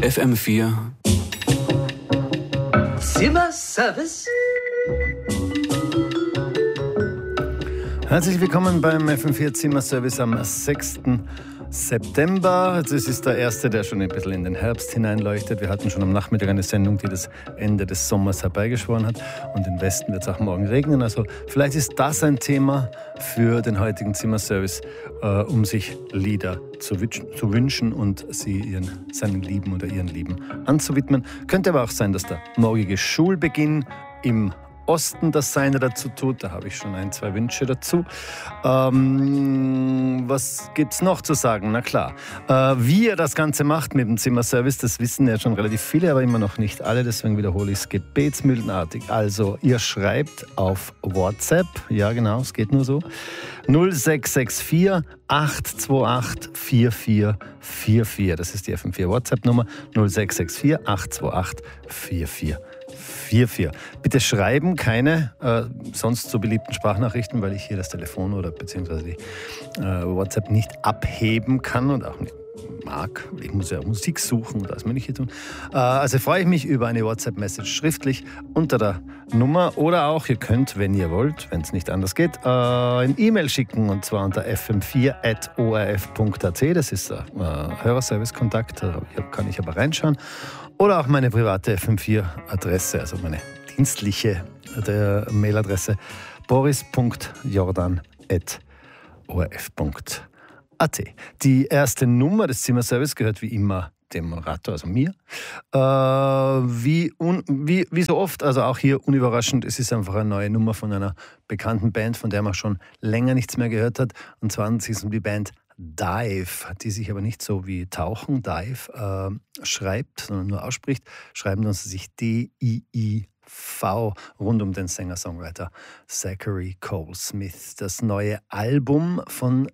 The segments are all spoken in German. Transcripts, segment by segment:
FM4 Zimmerservice. Herzlich willkommen beim FM4 Zimmerservice am 6. September. Das ist der erste, der schon ein bisschen in den Herbst hineinleuchtet. Wir hatten schon am Nachmittag eine Sendung, die das Ende des Sommers herbeigeschworen hat. Und im Westen wird es auch morgen regnen. Also vielleicht ist das ein Thema für den heutigen Zimmerservice, um sich Lieder zu wünschen und sie seinen Lieben oder ihren Lieben anzuwidmen. Könnte aber auch sein, dass der morgige Schulbeginn im Osten das Seine dazu tut. Da habe ich schon 1, 2 Wünsche dazu. Was gibt's noch zu sagen? Na klar. Wie ihr das Ganze macht mit dem Zimmerservice, das wissen ja schon relativ viele, aber immer noch nicht alle. Deswegen wiederhole ich es gebetsmühlenartig. Also, ihr schreibt auf WhatsApp. Ja, genau, es geht nur so. 0664 828 4444. Das ist die FM4 WhatsApp-Nummer. 0664 828 4444. Bitte schreiben keine sonst so beliebten Sprachnachrichten, weil ich hier das Telefon oder beziehungsweise die WhatsApp nicht abheben kann und auch nicht mag. Ich muss ja Musik suchen und das will ich hier tun. Also freue ich mich über eine WhatsApp-Message schriftlich unter der Nummer oder auch, ihr könnt, wenn ihr wollt, wenn es nicht anders geht, ein E-Mail schicken und zwar unter fm4@orf.at. Das ist der Hörerservice-Kontakt, da kann ich aber reinschauen. Oder auch meine private FM4-Adresse, also meine dienstliche Mailadresse boris.jordan@orf.at. Die erste Nummer des Zimmerservice gehört wie immer dem Moderator, also mir. Wie so oft, also auch hier unüberraschend, es ist einfach eine neue Nummer von einer bekannten Band, von der man schon länger nichts mehr gehört hat. Und zwar handelt es sich um die Band Dive, die sich aber nicht so wie Tauchen, Dive, schreibt, sondern nur ausspricht, schreiben uns sich D-I-I-V, rund um den Sänger-Songwriter Zachary Cole Smith. Das neue Album von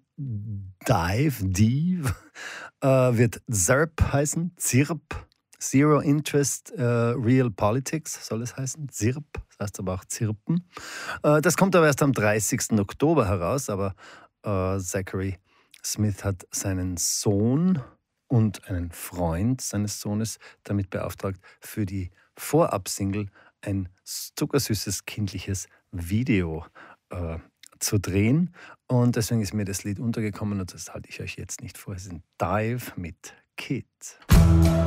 Dive, wird ZIRP heißen, ZIRP, Zero Interest Real Politics soll es heißen, ZIRP, das heißt aber auch Zirpen. Das kommt aber erst am 30. Oktober heraus, aber Zachary Smith hat seinen Sohn und einen Freund seines Sohnes damit beauftragt, für die Vorab-Single ein zuckersüßes, kindliches Video zu drehen. Und deswegen ist mir das Lied untergekommen und das halte ich euch jetzt nicht vor. Es ist ein Dive mit Kid.